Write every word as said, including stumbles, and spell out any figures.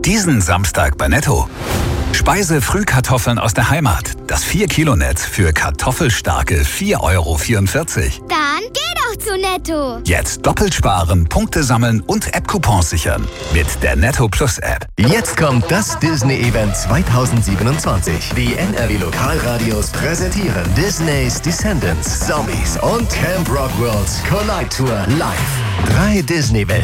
Diesen Samstag bei Netto. Speise-Frühkartoffeln aus der Heimat. Das vier Kilo Netz für kartoffelstarke vier Euro vierundvierzig. Dann geh doch zu Netto. Jetzt doppelt sparen, Punkte sammeln und App-Coupons sichern. Mit der Netto Plus App. Jetzt kommt das Disney-Event zweitausendsiebenundzwanzig. Die N R W Lokalradios präsentieren Disneys Descendants, Zombies und Camp Rock Worlds Collide Tour live. Drei Disney-Welten.